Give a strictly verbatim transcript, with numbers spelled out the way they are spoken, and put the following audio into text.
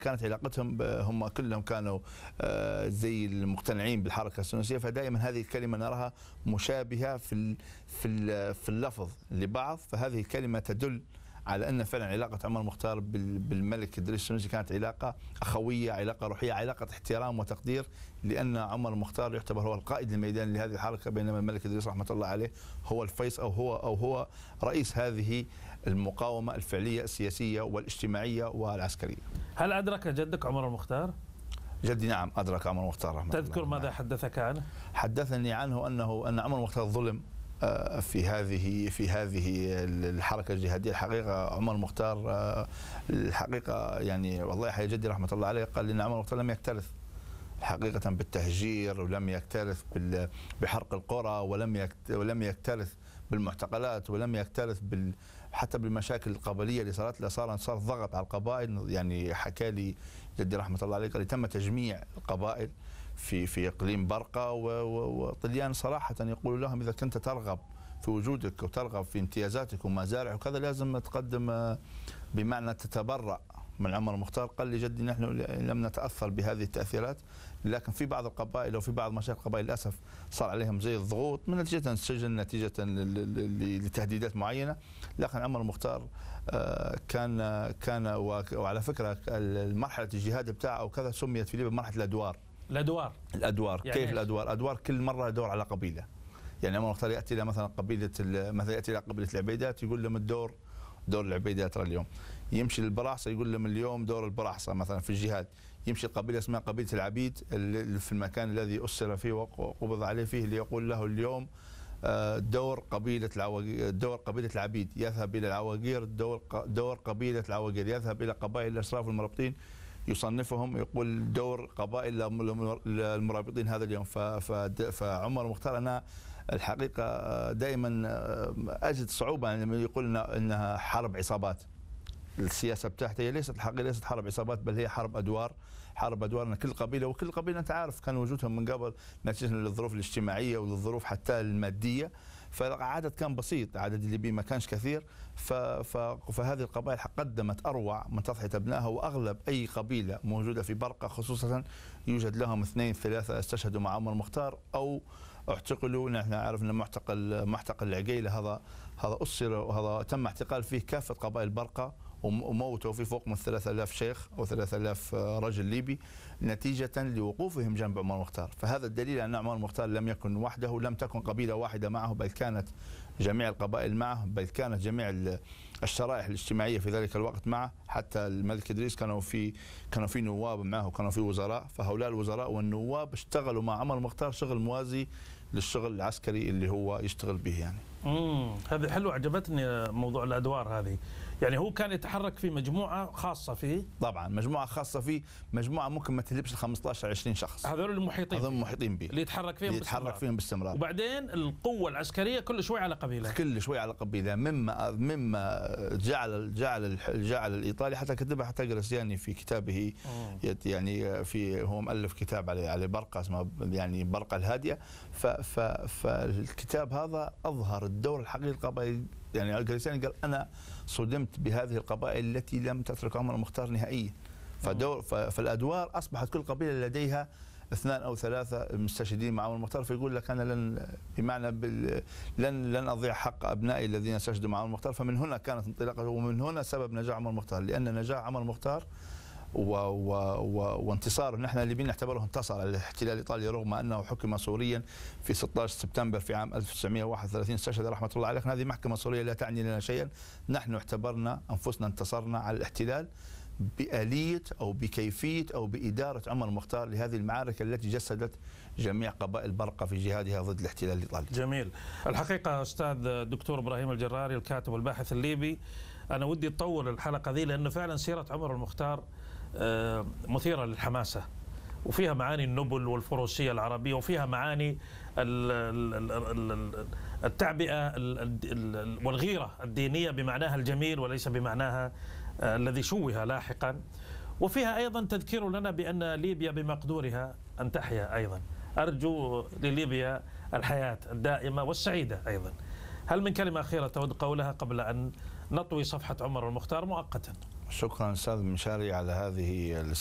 كانت علاقتهم هم كلهم كانوا زي المقتنعين بالحركة السنوسية، فدائما هذه الكلمة نراها مشابهة في في في اللفظ لبعض، فهذه الكلمة تدل على أن فعلا علاقة عمر المختار بالملك إدريس السنوسي كانت علاقة أخوية، علاقة روحية، علاقة احترام وتقدير، لأن عمر المختار يعتبر هو القائد الميداني لهذه الحركة، بينما الملك إدريس رحمة الله عليه هو الفيص أو هو أو هو رئيس هذه المقاومة الفعلية السياسية والاجتماعية والعسكرية. هل أدرك جدك عمر المختار؟ جدي نعم أدرك عمر المختار رحمه الله. تذكر ماذا حدثك عنه؟ حدثني عنه أنه أن عمر المختار ظلم في هذه في هذه الحركة الجهادية. الحقيقة عمر المختار الحقيقة يعني والله يحيى جدي رحمة الله عليه قال لي أن عمر المختار لم يكترث حقيقة بالتهجير، ولم يكترث بحرق القرى، ولم ولم يكترث بالمعتقلات، ولم يكترث بال حتى بالمشاكل القبلية اللي صارت له. صار صار ضغط على القبائل. يعني حكى لي جدي رحمة الله عليه قال لي تم تجميع القبائل في في اقليم برقه، وطليان صراحه يقول لهم اذا كنت ترغب في وجودك وترغب في امتيازاتك ومزارع وكذا لازم تقدم بمعنى تتبرأ من عمر المختار. قال لي جدي نحن لم نتاثر بهذه التاثيرات، لكن في بعض القبائل وفي بعض مشاكل القبائل للاسف صار عليهم زي الضغوط من نتيجه السجن، نتيجه لتهديدات معينه، لكن عمر المختار كان كان وعلى فكره مرحله الجهاد بتاعه وكذا سميت في ليبيا بمرحله الادوار. الادوار الادوار يعني كيف إيش؟ الادوار ادوار كل مره يدور على قبيله. يعني عمر المختار ياتي الى مثلا قبيله مثلا ياتي الى قبيله العبيدات يقول لهم الدور دور العبيدات ترى اليوم. يمشي للبراحصه يقول لهم اليوم دور البراحصه مثلا في الجهاد. يمشي القبيله اسمها قبيله العبيد اللي في المكان الذي اسر فيه وقبض عليه فيه اللي يقول له اليوم دور قبيله العواقير، دور قبيله العبيد يذهب الى العواقير، دور دور قبيله العواقير يذهب الى قبائل الاشراف والمرابطين يصنفهم يقول دور قبائل المرابطين هذا اليوم. فعمر المختار انا الحقيقه دائما اجد صعوبه لما يقول انها حرب عصابات. السياسه بتاعته هي ليست الحقيقه ليست حرب عصابات، بل هي حرب ادوار. حرب ادوار ان كل قبيله وكل قبيله انت عارف كان وجودهم من قبل نتيجه للظروف الاجتماعيه وللظروف حتى الماديه، فالعدد كان بسيط، عدد الليبيين ما كانش كثير. فهذه القبائل قدمت اروع من تضحيه ابنائها، واغلب اي قبيله موجوده في برقه خصوصا يوجد لهم اثنين ثلاثه استشهدوا مع عمر المختار او اعتقلوا. نحن عرفنا معتقل معتقل العقيله هذا هذا اسر وهذا تم اعتقال فيه كافه قبائل برقه وموتوا فيه فوق من ثلاثة آلاف شيخ او ثلاثة آلاف رجل ليبي نتيجه لوقوفهم جنب عمر المختار. فهذا الدليل ان عمر المختار لم يكن وحده، لم تكن قبيله واحده معه، بل كانت جميع القبائل معه، بل كانت جميع الشرائح الاجتماعيه في ذلك الوقت معه. حتى الملك ادريس كانوا في كانوا في نواب معه وكانوا في وزراء، فهؤلاء الوزراء والنواب اشتغلوا مع عمر المختار شغل موازي للشغل العسكري اللي هو يشتغل به. يعني امم هذه حلو، عجبتني موضوع الادوار هذه. يعني هو كان يتحرك في مجموعه خاصه فيه، طبعا مجموعه خاصه فيه، مجموعه ممكن ما تهلبش ال خمسطعش عشرين شخص، هذول المحيطين هذول المحيطين به اللي يتحرك فيهم اللي يتحرك باستمرار. فيهم باستمرار. وبعدين القوه العسكريه كل شوي على قبيله كل شوي على قبيله، مما مما جعل جعل جعل الايطالي حتى كتبها حتى جراسياني في كتابه. مم. يعني في هو مؤلف كتاب على على برقه اسمه يعني برقه الهاديه. ف ف فالكتاب هذا اظهر الدور الحقيقي للقبائل. يعني الجراسياني قال انا صدمت بهذه القبائل التي لم تترك عمر المختار نهائيا. فدور فالادوار اصبحت كل قبيله لديها اثنان او ثلاثه مستشهدين مع عمر المختار، فيقول لك انا لن بمعنى بال لن لن اضيع حق ابنائي الذين استشهدوا مع عمر المختار. فمن هنا كانت انطلاقه، ومن هنا سبب نجاح عمر المختار، لان نجاح عمر المختار و و و وانتصاره، نحن الليبيين نعتبره انتصر على الاحتلال الايطالي رغم انه حكم سوريا في ستة عشر سبتمبر في عام ألف وتسعمئة وواحد وثلاثين استشهد رحمه الله عليه. هذه محكمه سوريه لا تعني لنا شيئا، نحن اعتبرنا انفسنا انتصرنا على الاحتلال بآلية أو بكيفية أو بإدارة عمر المختار لهذه المعارك التي جسدت جميع قبائل برقة في جهادها ضد الاحتلال الإيطالي. جميل. الحقيقة أستاذ الدكتور إبراهيم الجراري الكاتب والباحث الليبي، أنا ودي أطول الحلقة ذي لأنه فعلا سيرة عمر المختار مثيرة للحماسة، وفيها معاني النبل والفروسية العربية، وفيها معاني التعبئة والغيرة الدينية بمعناها الجميل وليس بمعناها الذي شوه لاحقا، وفيها أيضا تذكير لنا بأن ليبيا بمقدورها أن تحيا أيضا. أرجو لليبيا الحياة الدائمة والسعيدة أيضا. هل من كلمة أخيرة تود قولها قبل أن نطوي صفحة عمر المختار مؤقتا؟ شكرا أستاذ مشاري على هذه